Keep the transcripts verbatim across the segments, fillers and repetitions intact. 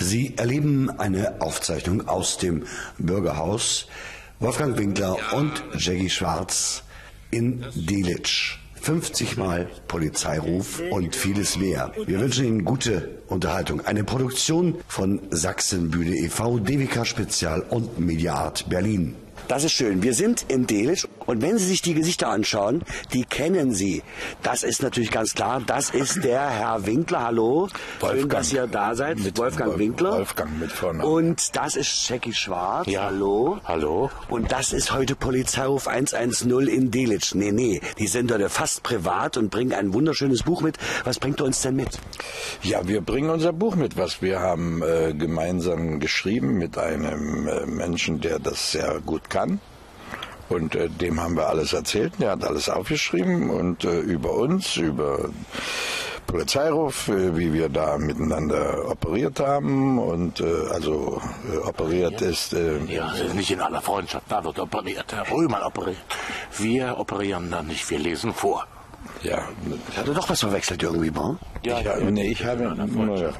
Sie erleben eine Aufzeichnung aus dem Bürgerhaus. Wolfgang Winkler und Jackie Schwarz in Delitzsch. fünfzig Mal Polizeiruf und vieles mehr. Wir wünschen Ihnen gute Unterhaltung. Eine Produktion von Sachsenbühne e V, D W K Spezial und Mediaart Berlin. Das ist schön. Wir sind in Delitzsch und wenn Sie sich die Gesichter anschauen, die kennen Sie. Das ist natürlich ganz klar. Das ist der Herr Winkler. Hallo. Wolfgang. Schön, dass ihr da seid. Mit Wolfgang Winkler. Wolfgang mit vorne. Und das ist Jackie Schwarz. Ja. Hallo. Hallo. Und das ist heute Polizeiruf hundertzehn in Delitzsch. Nee, nee, die sind heute fast privat und bringen ein wunderschönes Buch mit. Was bringt ihr uns denn mit? Ja, wir bringen unser Buch mit, was wir haben äh, gemeinsam geschrieben mit einem äh, Menschen, der das sehr gut kann. Und äh, dem haben wir alles erzählt. Der hat alles aufgeschrieben und äh, über uns, über Polizeiruf, äh, wie wir da miteinander operiert haben. Und äh, also äh, operiert ja. ist... Äh, ja, nicht in aller Freundschaft, da wird operiert, Herr Römer operiert. Wir operieren da nicht, wir lesen vor. Ja. Ich hatte doch was verwechselt irgendwie, wa? Ja, ich, ja, nee, ich habe... Nur,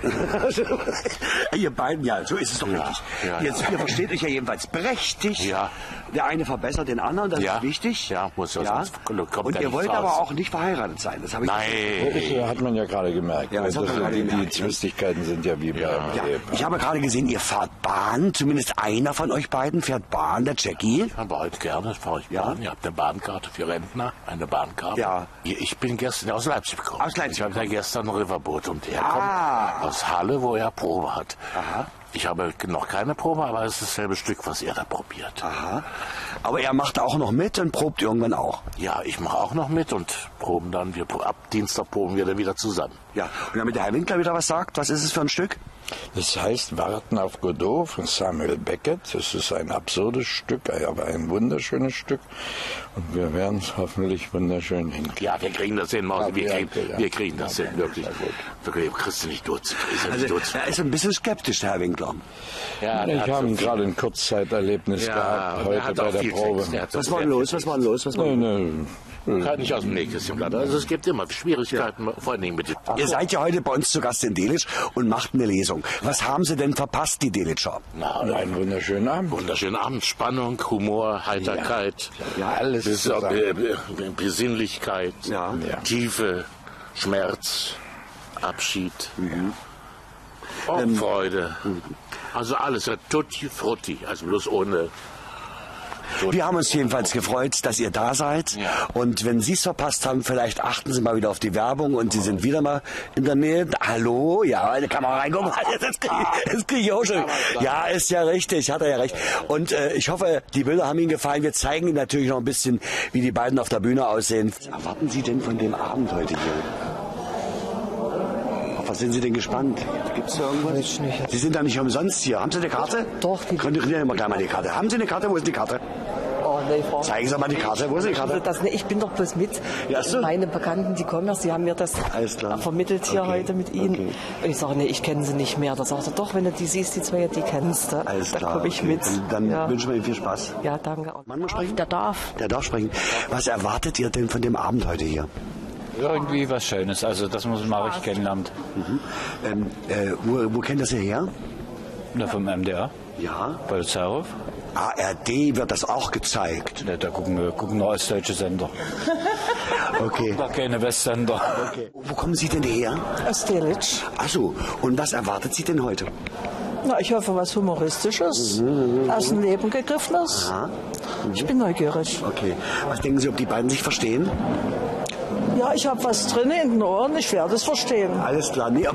ihr beiden, ja, so ist es doch ja, richtig. Ja, Jetzt, ja. Ihr versteht euch ja jedenfalls prächtig. Ja. Der eine verbessert den anderen, das ja. ist wichtig. Ja, muss ja, ja. Sonst kommt Und ihr wollt raus. aber auch nicht verheiratet sein. Das habe ich Nein. Das hat man ja gerade gemerkt. Ja, das das hat man gerade die, gemerkt. Die Zwistigkeiten sind ja wie bei ja. Ich habe gerade gesehen, ihr fahrt Bahn. Zumindest einer von euch beiden fährt Bahn, der Jackie. Ich fahre heute gerne, fahre ich ja. Bahn. Ihr habt eine Bahnkarte für Rentner, eine Bahnkarte. Ja. Ich bin gestern aus Leipzig gekommen. Aus Leipzig. Ich habe da gestern ein Riverboot und der kommt ah. aus Halle, wo er Probe hat. Aha. Ich habe noch keine Probe, aber es ist dasselbe Stück, was er da probiert. Aha. Aber er macht auch noch mit und probt irgendwann auch. Ja, ich mache auch noch mit und proben dann. Wir ab Dienstag proben wir dann wieder zusammen. Ja. Und damit der Herr Winkler wieder was sagt, was ist es für ein Stück? Das heißt Warten auf Godot von Samuel Beckett. Das ist ein absurdes Stück, aber ein wunderschönes Stück. Und wir werden es hoffentlich wunderschön hinkriegen. Ja, wir kriegen das hin, Mausi. Wir, ja, kriegen, ja. wir kriegen das ja, hin, wirklich. Du kriegst du nicht durch. Also, er ist ein bisschen skeptisch, der Herr Winkler. Ja, ich habe so gerade ein Kurzzeiterlebnis ja, gehabt heute bei der Probe. Was war denn los? Was war denn los? Was war nee, nee. Kann nicht aus dem Nähkästchen plaudern. Also es gibt immer Schwierigkeiten, ja. vor allem mit dem. Ihr seid ja heute bei uns zu Gast in Delitzsch und macht eine Lesung. Was haben Sie denn verpasst, die Delitscher? Na, einen wunderschönen Abend. Wunderschönen Abend. Spannung, Humor, Heiterkeit. Ja, ja alles. Bes äh, Besinnlichkeit, ja. Tiefe, Schmerz, Abschied, mhm. oh, ähm, Freude. Mhm. Also alles, tutti frutti, also bloß ohne... Wir haben uns jedenfalls gefreut, dass ihr da seid. Ja. Und wenn Sie es verpasst haben, vielleicht achten Sie mal wieder auf die Werbung und Sie sind wieder mal in der Nähe. Hallo? Ja, da kann man reingucken. Das kriege ich, krieg ich auch schon. Ja, ist ja richtig, hat er ja recht. Und äh, ich hoffe, die Bilder haben Ihnen gefallen. Wir zeigen Ihnen natürlich noch ein bisschen, wie die beiden auf der Bühne aussehen. Was erwarten Sie denn von dem Abend heute hier? Auf was sind Sie denn gespannt? Gibt es da irgendwas? Weiß nicht. Sie sind da nicht umsonst hier. Haben Sie eine Karte? Doch. Die Könnt ihr mal gleich mal die Karte. Haben Sie eine Karte? Wo ist die Karte? Oh, nee, Frau. Zeigen Sie mal die Karte. Wo ist die Karte? Das, nee, ich bin doch bloß mit. Ja, so. Meine Bekannten, die kommen, sie haben mir das vermittelt hier okay. heute mit Ihnen. Okay. Und ich sage, nee, ich kenne sie nicht mehr. Da sagt er, doch, wenn du die siehst, die zwei, die kennst du. Alles da klar. komme ich okay. mit. Dann, dann ja. wünschen wir Ihnen viel Spaß. Ja, danke. Mann muss sprechen? Der darf. Der darf sprechen. Was erwartet ihr denn von dem Abend heute hier? Irgendwie was Schönes, also das muss man mal richtig kennenlernen. Mhm. Ähm, äh, wo, wo kennt das ihr her? Na, vom M D R. Ja. Polizeiruf. A R D wird das auch gezeigt. Ja, da gucken wir gucken nur ostdeutsche Sender. Okay. Da keine Westsender. Okay. Wo kommen Sie denn her? Aus Delitzsch. Ach so. Und was erwartet Sie denn heute? Na, ich hoffe, was Humoristisches, mhm. aus dem Leben gegriffenes. Aha. Mhm. Ich bin neugierig. Okay. Was denken Sie, ob die beiden sich verstehen? Ja, ich habe was drin in den Ohren, ich werde es verstehen. Alles klar. Nee,